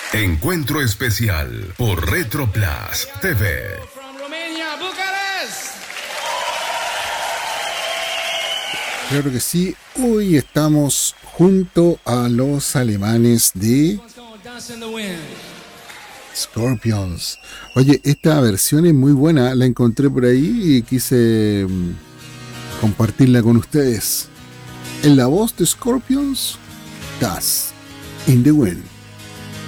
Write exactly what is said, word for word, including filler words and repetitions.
Encuentro especial por Retroplas T V. Claro que sí, hoy estamos junto a los alemanes de Scorpions. Oye, esta versión es muy buena, la encontré por ahí y quise mm, compartirla con ustedes. En la voz de Scorpions, Das in the Wind.